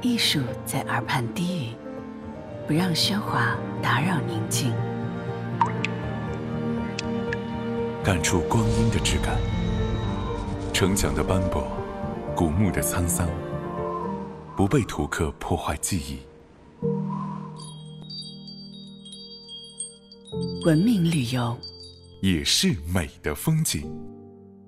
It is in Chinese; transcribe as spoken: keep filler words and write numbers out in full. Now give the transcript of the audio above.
艺术在耳畔低语，不让喧哗打扰宁静。 感触光阴的质感，城墙的斑驳，古墓的沧桑，不被图刻破坏记忆。 文明旅游， 也是美的风景。